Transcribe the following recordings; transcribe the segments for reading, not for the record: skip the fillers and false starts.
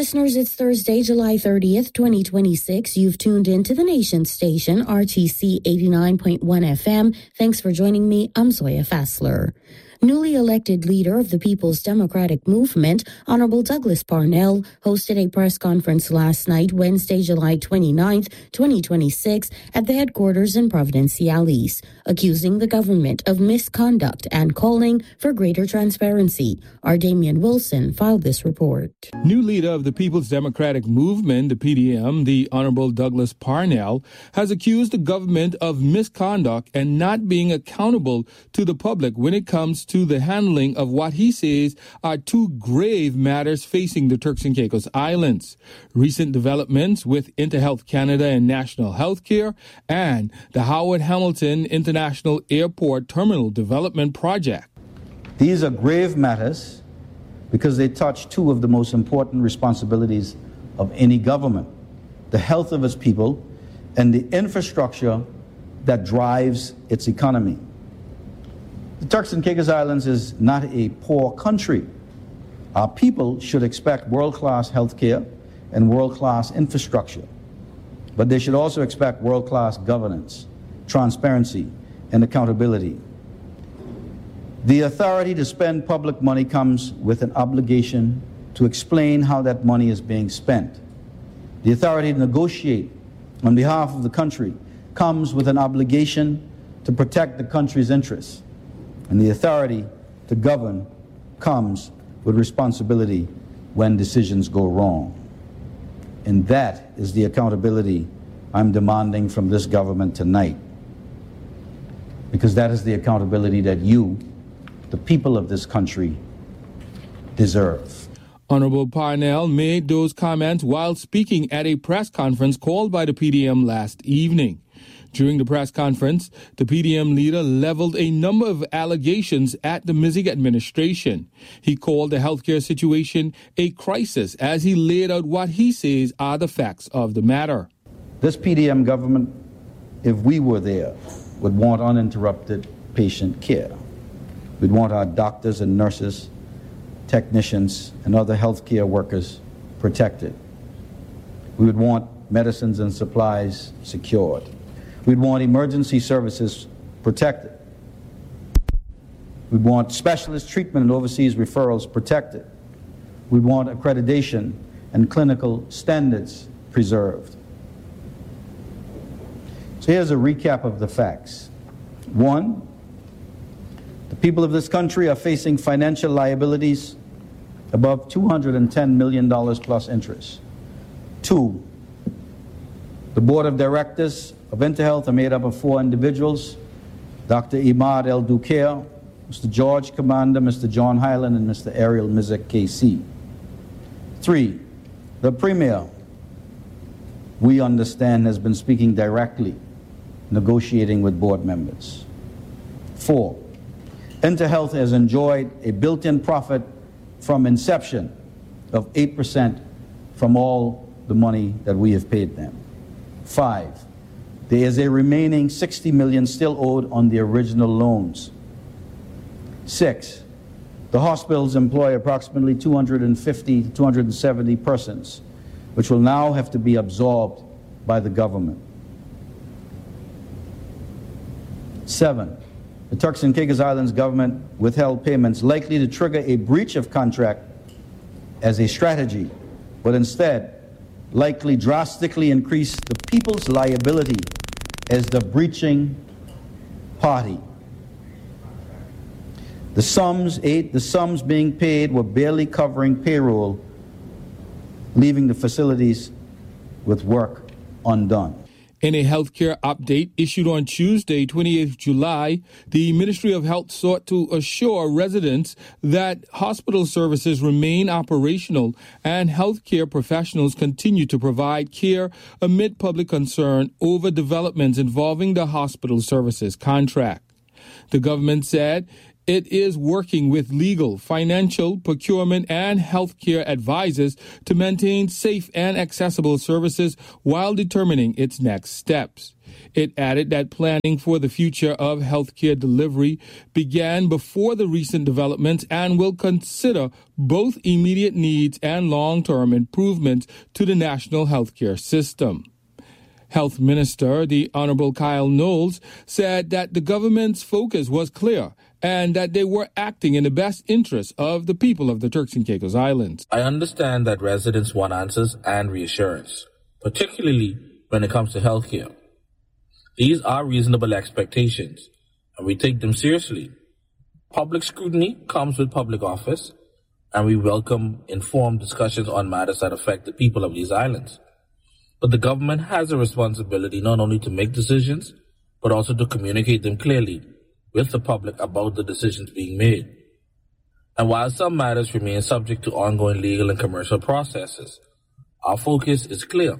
Listeners, it's Thursday, July 30th, 2026. You've tuned in to the Nation Station, RTC 89.1 FM. Thanks for joining me. I'm Zoya Fassler. Newly elected leader of the People's Democratic Movement, Honorable Douglas Parnell, hosted a press conference last night, Wednesday, July 29th, 2026, at the headquarters in Providenciales, accusing the government of misconduct and calling for greater transparency. Our Damian Wilson filed this report. New leader of the People's Democratic Movement, the PDM, the Honorable Douglas Parnell, has accused the government of misconduct and not being accountable to the public when it comes to the handling of what he says are two grave matters facing the Turks and Caicos Islands. Recent developments with InterHealth Canada and National Healthcare and the Howard Hamilton International Airport Terminal Development Project. These are grave matters because they touch two of the most important responsibilities of any government: the health of its people and the infrastructure that drives its economy. The Turks and Caicos Islands is not a poor country. Our people should expect world-class healthcare and world-class infrastructure, but they should also expect world-class governance, transparency, and accountability. The authority to spend public money comes with an obligation to explain how that money is being spent. The authority to negotiate on behalf of the country comes with an obligation to protect the country's interests. And the authority to govern comes with responsibility when decisions go wrong. And that is the accountability I'm demanding from this government tonight. Because that is the accountability that you, the people of this country, deserve. Honorable Parnell made those comments while speaking at a press conference called by the PDM last evening. During the press conference, the PDM leader leveled a number of allegations at the Mizig administration. He called the healthcare situation a crisis as he laid out what he says are the facts of the matter. This PDM government, if we were there, would want uninterrupted patient care. We'd want our doctors and nurses, technicians, and other healthcare workers protected. We would want medicines and supplies secured. We'd want emergency services protected. We'd want specialist treatment and overseas referrals protected. We'd want accreditation and clinical standards preserved. So here's a recap of the facts. 1, the people of this country are facing financial liabilities above $210 million plus interest. 2, the board of directors of InterHealth are made up of 4 individuals: Dr. Imad El Dukair, Mr. George Commander, Mr. John Hyland, and Mr. Ariel Mizek KC. 3, the Premier, we understand, has been speaking directly, negotiating with board members. 4, InterHealth has enjoyed a built-in profit from inception of 8% from all the money that we have paid them. 5, there is a remaining $60 million still owed on the original loans. 6, the hospitals employ approximately 250 to 270 persons, which will now have to be absorbed by the government. 7, the Turks and Caicos Islands government withheld payments likely to trigger a breach of contract as a strategy, but instead likely drastically increase the people's liability as the breaching party. The sums being paid were barely covering payroll, leaving the facilities with work undone. In a healthcare update issued on Tuesday, 28th July, the Ministry of Health sought to assure residents that hospital services remain operational and healthcare professionals continue to provide care amid public concern over developments involving the hospital services contract. The government said it is working with legal, financial, procurement, and healthcare advisors to maintain safe and accessible services while determining its next steps. It added that planning for the future of healthcare delivery began before the recent developments and will consider both immediate needs and long-term improvements to the national healthcare system. Health Minister, the Honorable Kyle Knowles, said that the government's focus was clear and that they were acting in the best interest of the people of the Turks and Caicos Islands. I understand that residents want answers and reassurance, particularly when it comes to healthcare. These are reasonable expectations, and we take them seriously. Public scrutiny comes with public office, and we welcome informed discussions on matters that affect the people of these islands. But the government has a responsibility not only to make decisions, but also to communicate them clearly with the public about the decisions being made. And while some matters remain subject to ongoing legal and commercial processes, our focus is clear.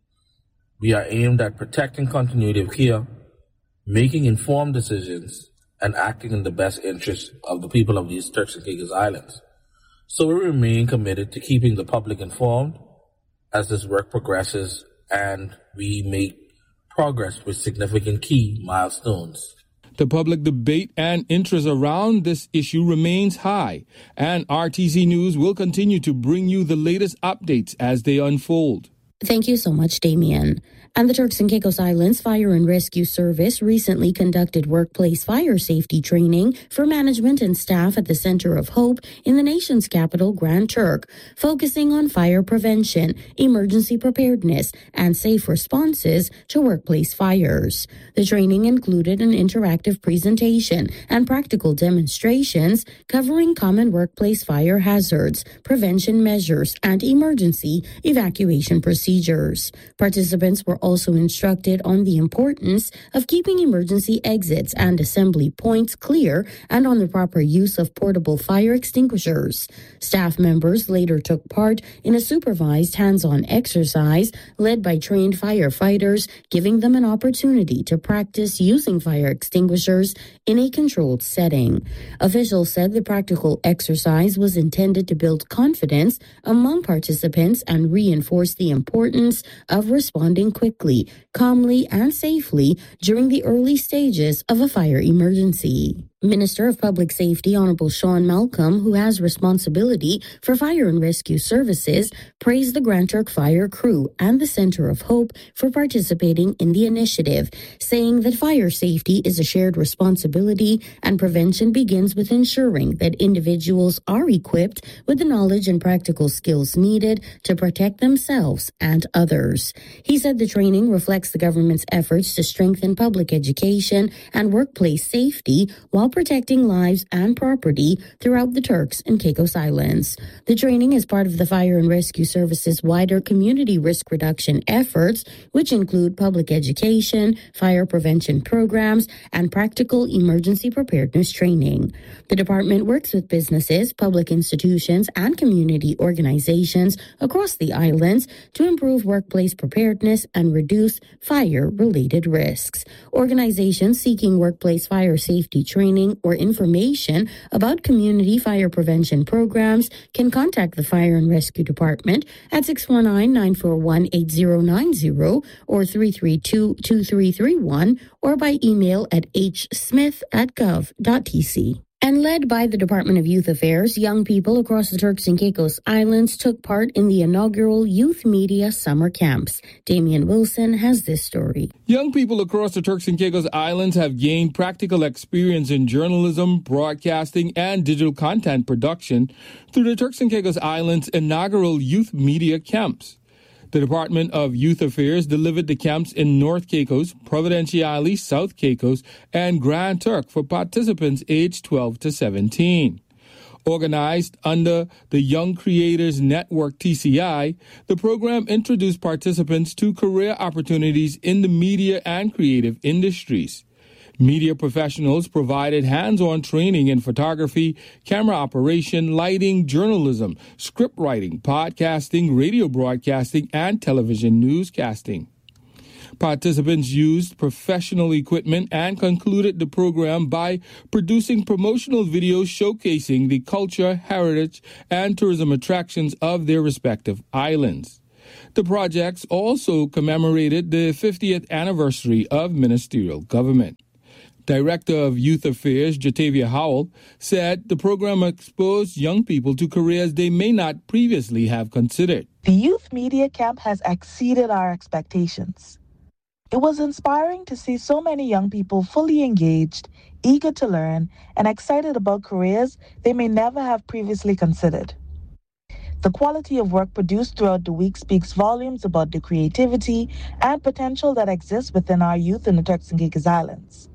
We are aimed at protecting continuity of care, making informed decisions, and acting in the best interest of the people of these Turks and Caicos Islands. So we remain committed to keeping the public informed as this work progresses and we make progress with significant key milestones. The public debate and interest around this issue remains high, and RTC News will continue to bring you the latest updates as they unfold. Thank you so much, Damien. And the Turks and Caicos Islands Fire and Rescue Service recently conducted workplace fire safety training for management and staff at the Center of Hope in the nation's capital, Grand Turk, focusing on fire prevention, emergency preparedness, and safe responses to workplace fires. The training included an interactive presentation and practical demonstrations covering common workplace fire hazards, prevention measures, and emergency evacuation procedures. Participants were also instructed on the importance of keeping emergency exits and assembly points clear and on the proper use of portable fire extinguishers. Staff members later took part in a supervised hands-on exercise led by trained firefighters, giving them an opportunity to practice using fire extinguishers in a controlled setting. Officials said the practical exercise was intended to build confidence among participants and reinforce the importance of responding quickly, calmly, and safely during the early stages of a fire emergency. Minister of Public Safety, Honorable Sean Malcolm, who has responsibility for fire and rescue services, praised the Grand Turk Fire Crew and the Center of Hope for participating in the initiative, saying that fire safety is a shared responsibility and prevention begins with ensuring that individuals are equipped with the knowledge and practical skills needed to protect themselves and others. He said the training reflects the government's efforts to strengthen public education and workplace safety while protecting lives and property throughout the Turks and Caicos Islands. The training is part of the Fire and Rescue Service's wider community risk reduction efforts, which include public education, fire prevention programs, and practical emergency preparedness training. The department works with businesses, public institutions, and community organizations across the islands to improve workplace preparedness and reduce fire-related risks. Organizations seeking workplace fire safety training or information about community fire prevention programs can contact the Fire and Rescue Department at 619-941-8090 or 332-2331 or by email at hsmith@gov.tc. And led by the Department of Youth Affairs, young people across the Turks and Caicos Islands took part in the inaugural Youth Media Summer Camps. Damian Wilson has this story. Young people across the Turks and Caicos Islands have gained practical experience in journalism, broadcasting, and digital content production through the Turks and Caicos Islands inaugural Youth Media Camps. The Department of Youth Affairs delivered the camps in North Caicos, Providenciales, South Caicos, and Grand Turk for participants aged 12 to 17. Organized under the Young Creators Network TCI, the program introduced participants to career opportunities in the media and creative industries. Media professionals provided hands-on training in photography, camera operation, lighting, journalism, script writing, podcasting, radio broadcasting, and television newscasting. Participants used professional equipment and concluded the program by producing promotional videos showcasing the culture, heritage, and tourism attractions of their respective islands. The projects also commemorated the 50th anniversary of ministerial government. Director of Youth Affairs, Jatavia Howell, said the program exposed young people to careers they may not previously have considered. The Youth Media Camp has exceeded our expectations. It was inspiring to see so many young people fully engaged, eager to learn, and excited about careers they may never have previously considered. The quality of work produced throughout the week speaks volumes about the creativity and potential that exists within our youth in the Turks and Caicos Islands.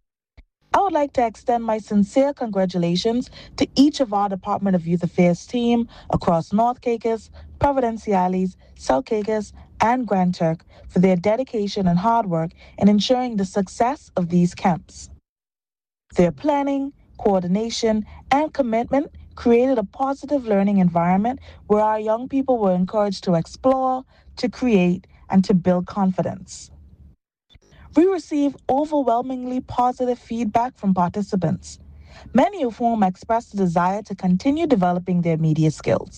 I would like to extend my sincere congratulations to each of our Department of Youth Affairs team across North Caicos, Providenciales, South Caicos, and Grand Turk for their dedication and hard work in ensuring the success of these camps. Their planning, coordination, and commitment created a positive learning environment where our young people were encouraged to explore, to create, and to build confidence. We received overwhelmingly positive feedback from participants, many of whom expressed a desire to continue developing their media skills.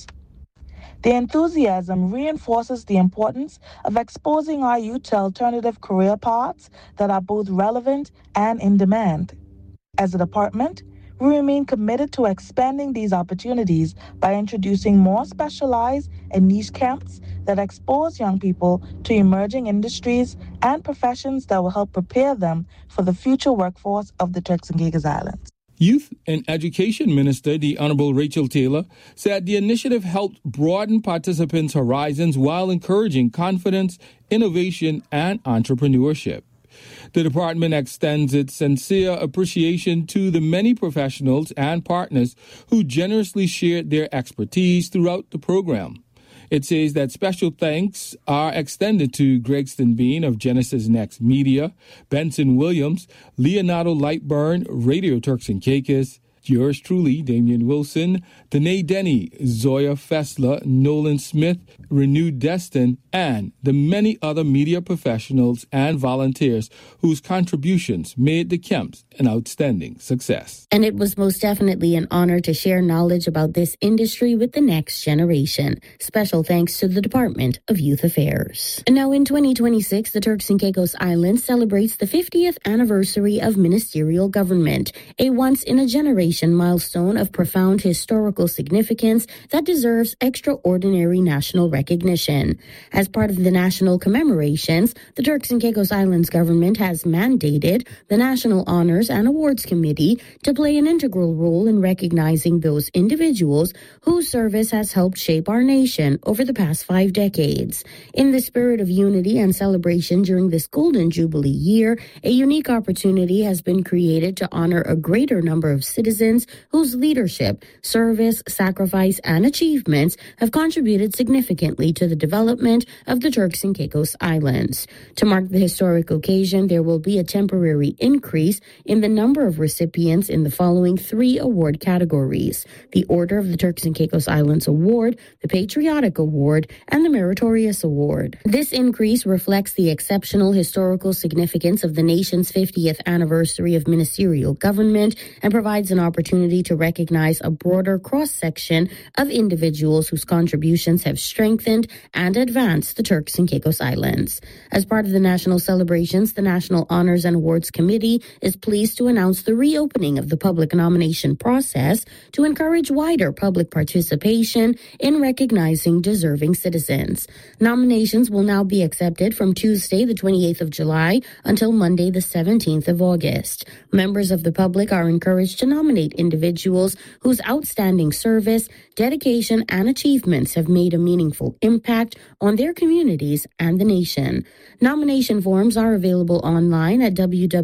Their enthusiasm reinforces the importance of exposing our youth to alternative career paths that are both relevant and in demand. As a department, we remain committed to expanding these opportunities by introducing more specialized and niche camps that expose young people to emerging industries and professions that will help prepare them for the future workforce of the Turks and Caicos Islands. Youth and Education Minister, the Honorable Rachel Taylor, said the initiative helped broaden participants' horizons while encouraging confidence, innovation, and entrepreneurship. The department extends its sincere appreciation to the many professionals and partners who generously shared their expertise throughout the program. It says that special thanks are extended to Gregston Bean of Genesis Next Media, Benson Williams, Leonardo Lightburn, Radio Turks and Caicos, yours truly, Damian Wilson, Danae Denny, Zoya Fessler, Nolan Smith, Renewed Destin, and the many other media professionals and volunteers whose contributions made the camps an outstanding success. And it was most definitely an honor to share knowledge about this industry with the next generation. Special thanks to the Department of Youth Affairs. And now in 2026, the Turks and Caicos Islands celebrates the 50th anniversary of ministerial government, a once-in-a-generation milestone of profound historical significance that deserves extraordinary national recognition. As part of the national commemorations, the Turks and Caicos Islands government has mandated the National Honors and Awards Committee to play an integral role in recognizing those individuals whose service has helped shape our nation over the past 5 decades. In the spirit of unity and celebration during this Golden Jubilee year, a unique opportunity has been created to honor a greater number of citizens whose leadership, service, sacrifice, and achievements have contributed significantly to the development of the Turks and Caicos Islands. To mark the historic occasion, there will be a temporary increase in the number of recipients in the following 3 award categories: the Order of the Turks and Caicos Islands Award, the Patriotic Award, and the Meritorious Award. This increase reflects the exceptional historical significance of the nation's 50th anniversary of ministerial government and provides an opportunity to recognize a broader cross-section of individuals whose contributions have strengthened and advanced the Turks and Caicos Islands. As part of the national celebrations, the National Honors and Awards Committee is pleased to announce the reopening of the public nomination process to encourage wider public participation in recognizing deserving citizens. Nominations will now be accepted from Tuesday, the 28th of July, until Monday, the 17th of August. Members of the public are encouraged to nominate individuals whose outstanding service, dedication, and achievements have made a meaningful impact on their communities and the nation. Nomination forms are available online at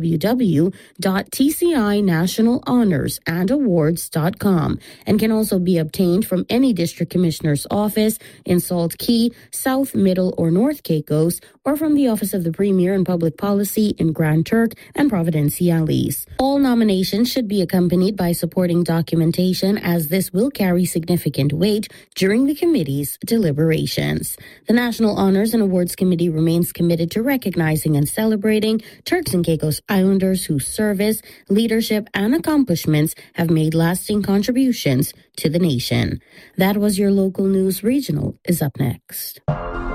www.tcinationalhonorsandawards.com and can also be obtained from any district commissioner's office in Salt Key, South, Middle, or North Caicos, or from the Office of the Premier in Public Policy in Grand Turk and Providenciales. All nominations should be accompanied by by supporting documentation, as this will carry significant weight during the committee's deliberations. The National Honors and Awards Committee remains committed to recognizing and celebrating Turks and Caicos Islanders whose service, leadership, and accomplishments have made lasting contributions to the nation. That was your local news. Regional is up next.